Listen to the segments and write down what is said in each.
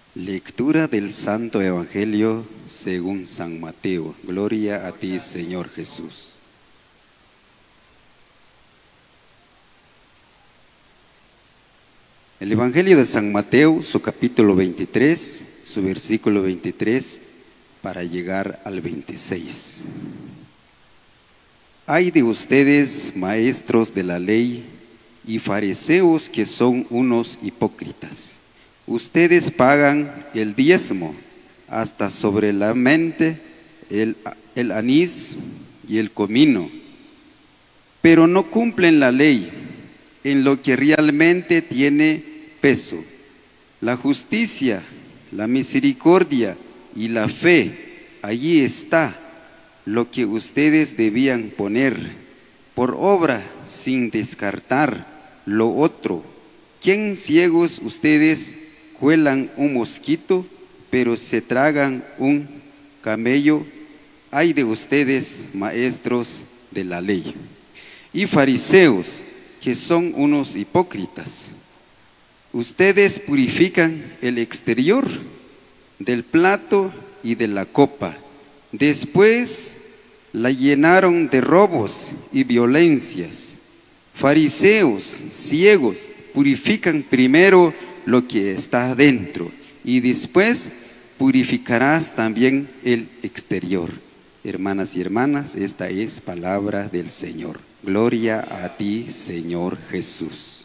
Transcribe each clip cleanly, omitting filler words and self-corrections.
Lectura del Santo Evangelio según San Mateo. Gloria a ti, Señor Jesús. El Evangelio de San Mateo, su capítulo 23, su versículo 23, para llegar al 26. Ay de ustedes, maestros de la ley y fariseos, que son unos hipócritas. Ustedes pagan el diezmo hasta sobre la mente, el anís y el comino, pero no cumplen la ley en lo que realmente tiene peso: la justicia, la misericordia y la fe. Allí está lo que ustedes debían poner por obra, sin descartar lo otro. ¿Quién ciegos ustedes cuelan un mosquito, pero se tragan un camello? Ay de ustedes, maestros de la ley y fariseos, que son unos hipócritas. Ustedes purifican el exterior del plato y de la copa, después la llenaron de robos y violencias. Fariseos ciegos, purifican primero lo que está dentro, y después purificarás también el exterior. Hermanas y hermanas, esta es palabra del Señor. Gloria a ti, Señor Jesús.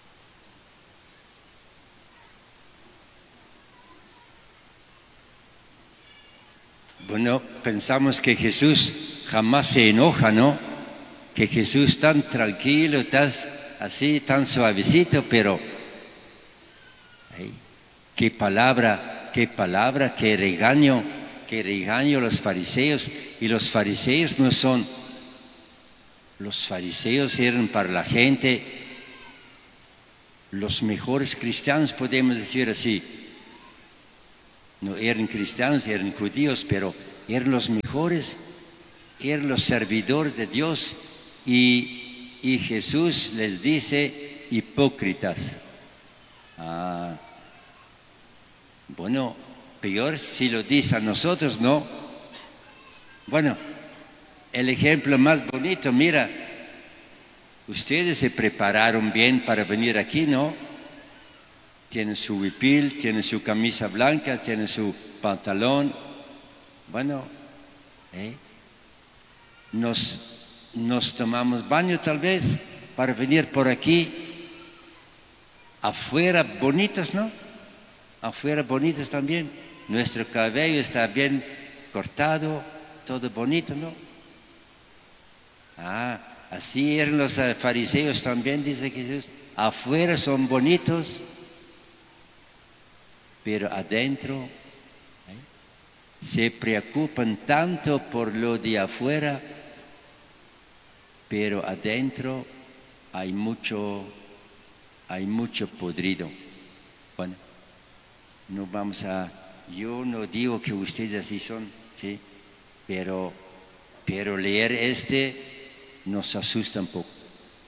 Bueno, pensamos que Jesús jamás se enoja, ¿no? Que Jesús tan tranquilo, tan así, tan suavecito, pero ay, qué palabra, qué regaño a los fariseos. Y los fariseos no son, los fariseos eran para la gente los mejores cristianos, podemos decir así. No eran cristianos, eran judíos, pero eran los mejores, eran los servidores de Dios. Y Jesús les dice hipócritas. Bueno, peor si lo dice a nosotros, ¿no? Bueno, el ejemplo más bonito, mira, ustedes se prepararon bien para venir aquí, ¿no? Tienen su huipil, tienen su camisa blanca, tienen su pantalón. Bueno, nos tomamos baño tal vez para venir por aquí. Afuera bonitos, ¿no? Afuera bonitos también. Nuestro cabello está bien cortado, todo bonito, ¿no? Así eran los fariseos también, dice Jesús. Afuera son bonitos, pero adentro se preocupan tanto por lo de afuera, pero adentro hay mucho podrido. Bueno, yo no digo que ustedes así son, ¿sí? Pero leer nos asusta un poco.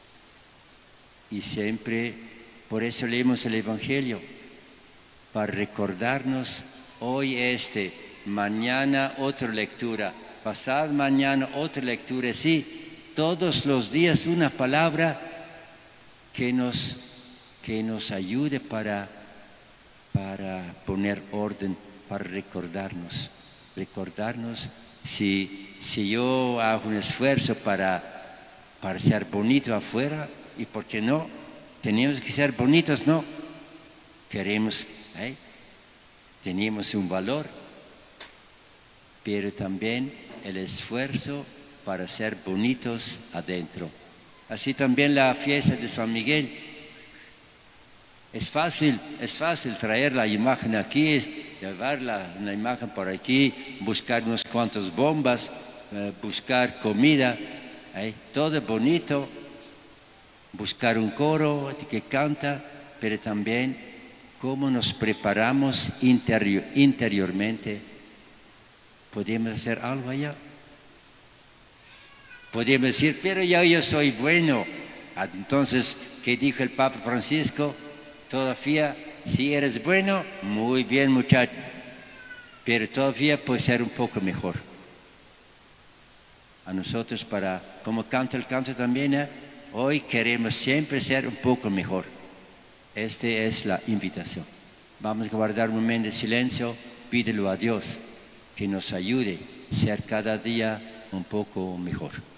Y siempre, por eso leemos el Evangelio, para recordarnos hoy mañana otra lectura, pasado mañana otra lectura, sí, todos los días una palabra que nos ayude para poner orden, para recordarnos. Si yo hago un esfuerzo para ser bonito afuera, ¿y por qué no? Tenemos que ser bonitos, ¿no? Tenemos un valor, pero también el esfuerzo para ser bonitos adentro. Así también la fiesta de San Miguel. Es fácil traer la imagen aquí, llevar la imagen por aquí, buscar unos cuantos bombas, buscar comida, todo bonito, buscar un coro que canta, pero también cómo nos preparamos interiormente. ¿Podemos hacer algo allá? Podemos decir, pero ya yo soy bueno. Entonces, ¿qué dijo el Papa Francisco? Todavía Si eres bueno, muy bien muchacho, pero todavía puede ser un poco mejor. A nosotros, como canta el canto también, hoy queremos siempre ser un poco mejor. Esta es la invitación. Vamos a guardar un momento de silencio, pídelo a Dios que nos ayude a ser cada día un poco mejor.